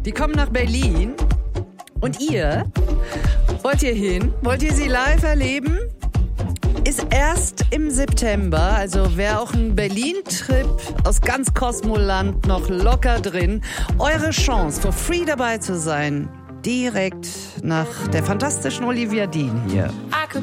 Die kommen nach Berlin. Und ihr? Wollt ihr hin? Wollt ihr sie live erleben? Ist erst im September, also wäre auch ein Berlin-Trip aus ganz Kosmoland noch locker drin. Eure Chance, for free dabei zu sein. Direkt nach der fantastischen Olivia Dean hier.